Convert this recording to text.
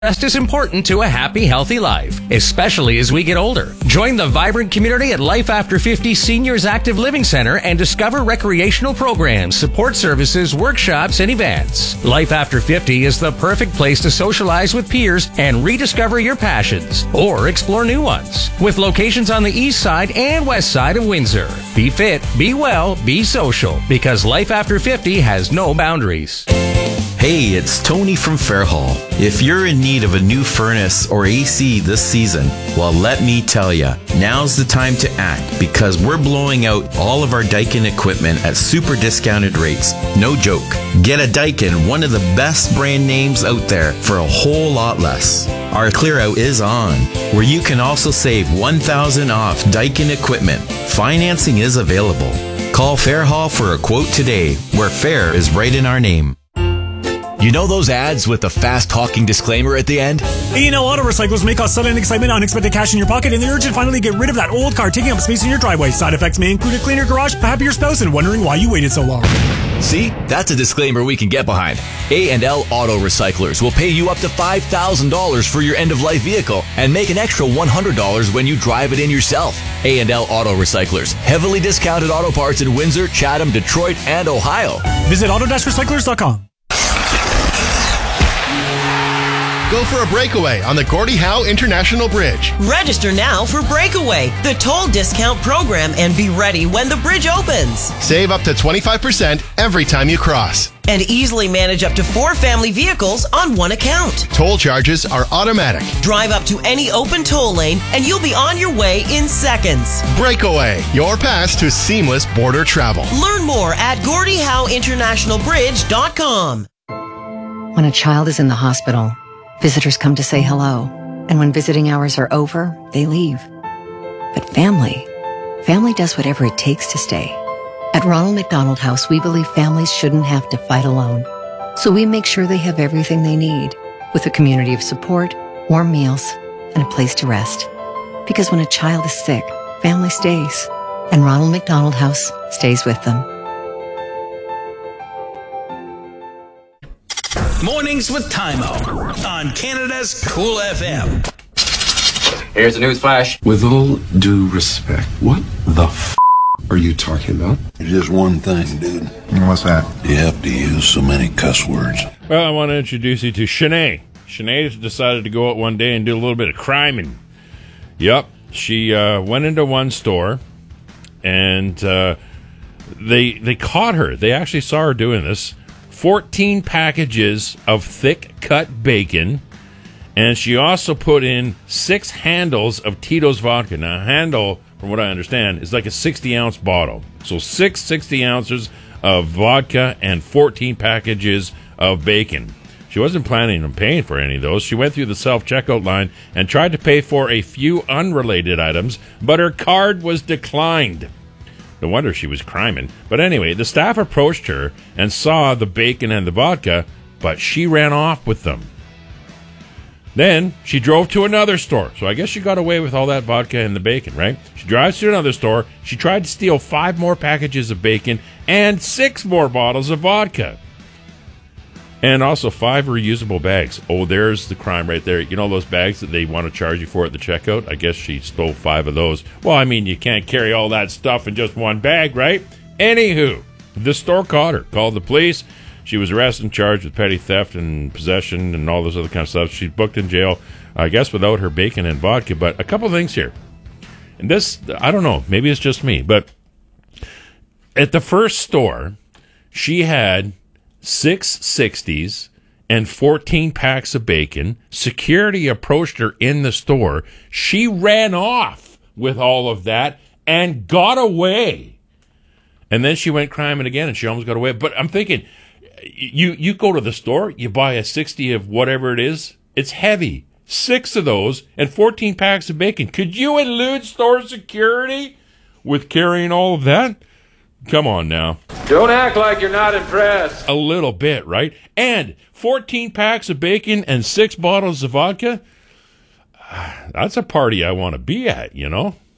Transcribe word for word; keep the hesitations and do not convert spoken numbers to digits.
Rest is important to a happy, healthy life, especially as we get older. Join the vibrant community at Life After fifty Seniors Active Living Center and discover recreational programs, support services, workshops, and events. Life After fifty is the perfect place to socialize with peers and rediscover your passions or explore new ones. With locations on the east side and west side of Windsor. Be fit, be well, be social, because Life After fifty has no boundaries. Hey, it's Tony from Fairhall. If you're in need of a new furnace or A C this season, well, let me tell ya, now's the time to act because we're blowing out all of our Daikin equipment at super discounted rates. No joke. Get a Daikin, one of the best brand names out there, for a whole lot less. Our clear out is on, where you can also save one thousand dollars off Daikin equipment. Financing is available. Call Fairhall for a quote today, where fair is right in our name. You know those ads with the fast-talking disclaimer at the end? A and L Auto Recyclers may cause sudden excitement, unexpected cash in your pocket, and the urge to finally get rid of that old car taking up space in your driveway. Side effects may include a cleaner garage, a happier spouse, and wondering why you waited so long. See? That's a disclaimer we can get behind. A and L Auto Recyclers will pay you up to five thousand dollars for your end-of-life vehicle and make an extra one hundred dollars when you drive it in yourself. A and L Auto Recyclers. Heavily discounted auto parts in Windsor, Chatham, Detroit, and Ohio. Visit auto dash recyclers dot com. Go for a breakaway on the Gordie Howe International Bridge. Register now for Breakaway, the toll discount program, and be ready when the bridge opens. Save up to twenty-five percent every time you cross. And easily manage up to four family vehicles on one account. Toll charges are automatic. Drive up to any open toll lane and you'll be on your way in seconds. Breakaway, your pass to seamless border travel. Learn more at Gordie Howe International Bridge dot com. When a child is in the hospital, visitors come to say hello, and when visiting hours are over, they leave. But family, family does whatever it takes to stay. At Ronald McDonald House, we believe families shouldn't have to fight alone. So we make sure they have everything they need, with a community of support, warm meals, and a place to rest. Because when a child is sick, family stays, and Ronald McDonald House stays with them. Mornings with Tymo on Canada's Cool F M. Here's a news flash. With all due respect, what the f*** are you talking about? Just one thing, dude. What's that? You have to use so many cuss words. Well, I want to introduce you to Shanae. Shanae decided to go out one day and do a little bit of criming. Yep. She uh, went into one store, and uh, they they caught her. They actually saw her doing this. fourteen packages of thick-cut bacon, and she also put in six handles of Tito's vodka. Now, a handle, from what I understand, is like a sixty-ounce bottle. So six sixty ounces of vodka and fourteen packages of bacon. She wasn't planning on paying for any of those. She went through the self-checkout line and tried to pay for a few unrelated items, but her card was declined. No wonder she was criming. But anyway, the staff approached her and saw the bacon and the vodka, but she ran off with them. Then she drove to another store. So I guess she got away with all that vodka and the bacon, right? She drives to another store. She tried to steal five more packages of bacon and six more bottles of vodka. And also five reusable bags. Oh, there's the crime right there. You know those bags that they want to charge you for at the checkout? I guess she stole five of those. Well, I mean, you can't carry all that stuff in just one bag, right? Anywho, the store caught her, called the police. She was arrested and charged with petty theft and possession and all this other kind of stuff. She's booked in jail, I guess, without her bacon and vodka. But a couple of things here. And this, I don't know, maybe it's just me, but at the first store, she had six sixties and fourteen packs of bacon. Security approached her in the store. She ran off with all of that and got away. And then she went criming again and she almost got away. But I'm thinking, you, you go to the store, you buy a sixty of whatever it is. It's heavy. Six of those and fourteen packs of bacon. Could you elude store security with carrying all of that? Come on now. Don't act like you're not impressed. A little bit, right? And fourteen packs of bacon and six bottles of vodka. That's a party I want to be at, you know?